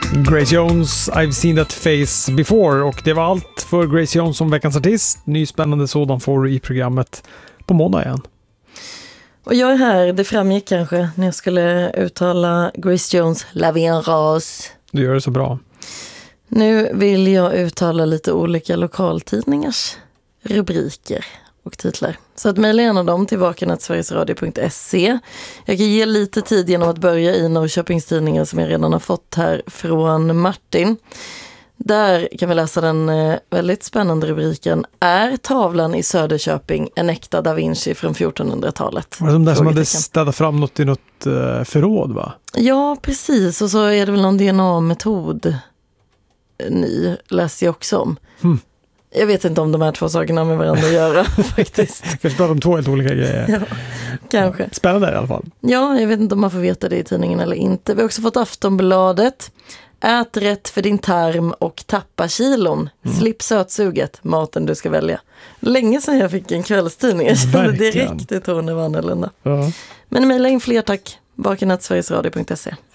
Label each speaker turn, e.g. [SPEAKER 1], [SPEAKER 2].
[SPEAKER 1] Grace Jones, I've seen that face before. Och det var allt för Grace Jones som veckans artist. Ny spännande sådan får du i programmet på måndag igen.
[SPEAKER 2] Och jag är här, det framgick kanske när jag skulle uttala Grace Jones La Vie en Rose.
[SPEAKER 1] Du gör det så bra.
[SPEAKER 2] Nu vill jag uttala lite olika lokaltidningars rubriker och titlar. Så att mejla gärna dem till vaken@sverigesradio.se. Jag kan ge lite tid genom att börja i Norrköpings tidningar som jag redan har fått här från Martin. Där kan vi läsa den väldigt spännande rubriken: Är tavlan i Söderköping en äkta Da Vinci från 1400-talet?
[SPEAKER 1] Var det de där som hade städat fram något i något förråd, va?
[SPEAKER 2] Ja, precis. Och så är det väl någon DNA-metod ny, läser jag också om. Jag vet inte om de här två sakerna med varandra att göra faktiskt.
[SPEAKER 1] Kanske bara de två helt olika grejer.
[SPEAKER 2] Ja, kanske.
[SPEAKER 1] Spännande i alla fall.
[SPEAKER 2] Ja, jag vet inte om man får veta det i tidningen eller inte. Vi har också fått Aftonbladet. Ät rätt för din tarm och tappa kilon. Slipp sötsuget, maten du ska välja. Länge sedan jag fick en kvällstidning. Jag kände direkt i tonen var annorlunda.
[SPEAKER 1] Ja.
[SPEAKER 2] Men mejla in fler tack. vaken@sverigesradio.se